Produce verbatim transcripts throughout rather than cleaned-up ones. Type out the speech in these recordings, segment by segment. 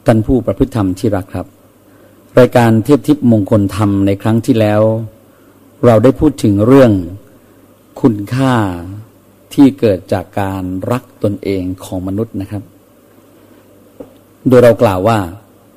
ท่านผู้ประพฤติธรรมที่รักครับรายการเทียบทิพย์มงคลธรรมในครั้งที่แล้วเราได้พูดถึงเรื่องคุณค่าที่เกิดจากการรักตนเองของมนุษย์นะครับโดยเรากล่าวว่า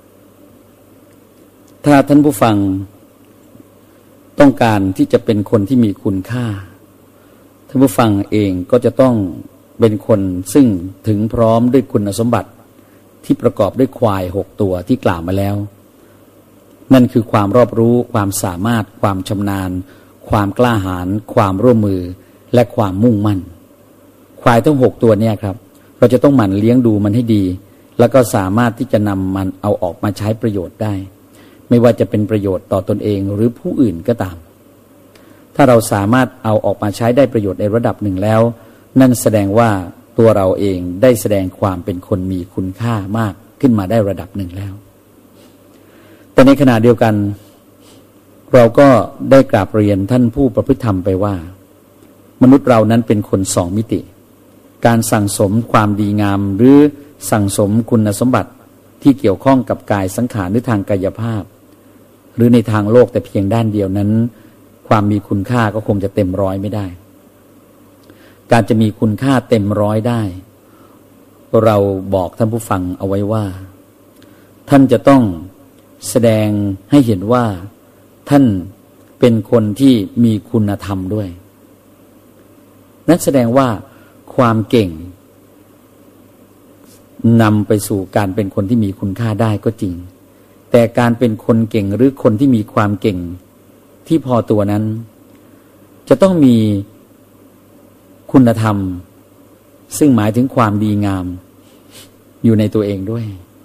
ถ้าท่านผู้ฟังต้องการที่จะเป็นคนที่มีคุณค่าท่านผู้ฟังเองก็จะต้องเป็นคนซึ่งถึงพร้อมด้วยคุณสมบัติที่ประกอบด้วยควายหกตัวที่กล่าวมาแล้วนั่นคือความรอบรู้ความสามารถความชำนาญความกล้าหาญความร่วมมือและความมุ่งมั่นควายทั้งหกตัวเนี่ยครับเราจะต้องหมั่นเลี้ยงดูมันให้ดีแล้วก็สามารถที่จะนำมันเอาออกมาใช้ประโยชน์ได้ไม่ว่าจะเป็นประโยชน์ต่อตนเองหรือผู้อื่นก็ตามถ้าเราสามารถเอาออกมาใช้ได้ประโยชน์ในระดับหนึ่งแล้วนั่นแสดงว่าตัวเราเองได้แสดงความเป็นคนมีคุณค่ามากขึ้นมาได้ระดับหนึ่งแล้วแต่ในขณะเดียวกันเราก็ได้กราบเรียนท่านผู้ประพฤติธรรมไปว่ามนุษย์เรานั้นเป็นคนสองมิติการสั่งสมความดีงามหรือสั่งสมคุณสมบัติที่เกี่ยวข้องกับกายสังขารหรือทางกายภาพหรือในทางโลกแต่เพียงด้านเดียวนั้นความมีคุณค่าก็คงจะเต็มร้อยไม่ได้การจะมีคุณค่าเต็มร้อยได้เราบอกท่านผู้ฟังเอาไว้ว่าท่านจะต้องแสดงให้เห็นว่าท่านเป็นคนที่มีคุณธรรมด้วยนั่นแสดงว่าความเก่งนำไปสู่การเป็นคนที่มีคุณค่าได้ก็จริงแต่การเป็นคนเก่งหรือคนที่มีความเก่งที่พอตัวนั้นจะต้องมีคุณธรรมซึ่งหมายถึงความดีงามอยู่ในตัวเองด้วย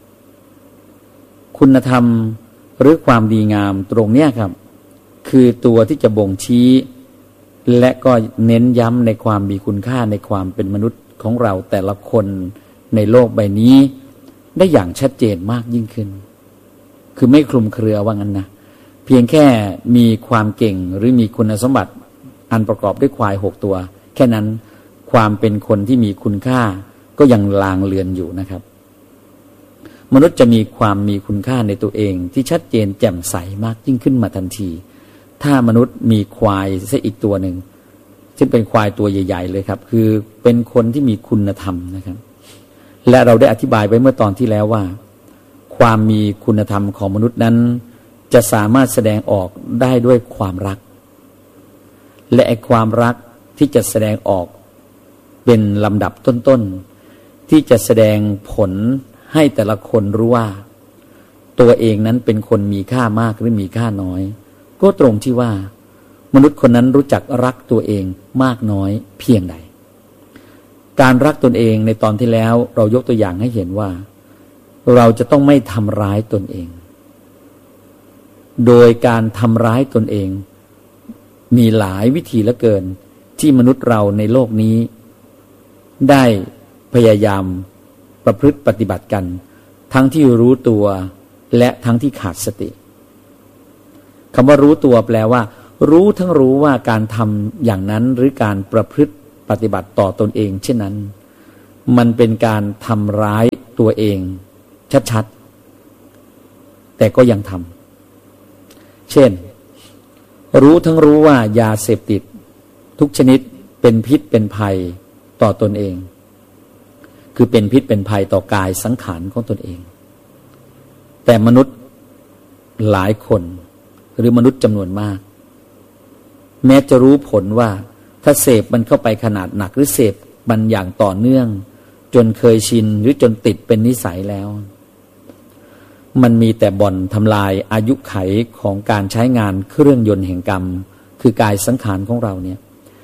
คุณธรรมหรือความดีงามตรงเนี้ยครับคือตัวที่จะบ่งชี้และก็เน้นย้ำในความมีคุณค่าในความเป็นมนุษย์ของเราแต่ละคนในโลกใบนี้ได้อย่างชัดเจนมากยิ่งขึ้นคือไม่คลุมเครือว่างั้นนะเพียงแค่มีความเก่งหรือมีคุณสมบัติอันประกอบด้วยควายหกตัวแค่นั้นความเป็นคนที่มีคุณค่าก็ยังลางเลือนอยู่นะครับมนุษย์จะมีความมีคุณค่าในตัวเองที่ชัดเจนแจ่มใสมากยิ่งขึ้นมาทันทีถ้ามนุษย์มีควายซะอีกตัวหนึ่งซึ่งเป็นควายตัวใหญ่ๆเลยครับคือเป็นคนที่มีคุณธรรมนะครับและเราได้อธิบายไว้เมื่อตอนที่แล้วว่าความมีคุณธรรมของมนุษย์นั้นจะสามารถแสดงออกได้ด้วยความรักและไอ้ความรักที่จะแสดงออกเป็นลำดับต้นๆที่จะแสดงผลให้แต่ละคนรู้ว่าตัวเองนั้นเป็นคนมีค่ามากหรือมีค่าน้อยก็ตรงที่ว่ามนุษย์คนนั้นรู้จักรักตัวเองมากน้อยเพียงใดการรักตนเองในตอนที่แล้วเรายกตัวอย่างให้เห็นว่าเราจะต้องไม่ทำร้ายตนเองโดยการทำร้ายตนเองมีหลายวิธีเหลือเกินที่มนุษย์เราในโลกนี้ได้พยายามประพฤติปฏิบัติกันทั้งที่รู้ตัวและทั้งที่ขาดสติคำว่ารู้ตัวแปลว่ารู้ทั้งรู้ว่าการทำอย่างนั้นหรือการประพฤติปฏิบัติต่อตนเองเช่นนั้นมันเป็นการทำร้ายตัวเองชัดๆแต่ก็ยังทำเช่นรู้ทั้งรู้ว่ายาเสพติดทุกชนิดเป็นพิษเป็นภัยต่อตนเองคือเป็นพิษเป็นภัยต่อกายสังขารของตนเองแต่มนุษย์หลายคนหรือมนุษย์จำนวนมากแม้จะรู้ผลว่าถ้าเสพมันเข้าไปขนาดหนักหรือเสพมันอย่างต่อเนื่องจนเคยชินหรือจนติดเป็นนิสัยแล้วมันมีแต่บ่อนทำลายอายุไขของการใช้งานเครื่องยนต์แห่งกรรมคือกายสังขารของเราเนี่ย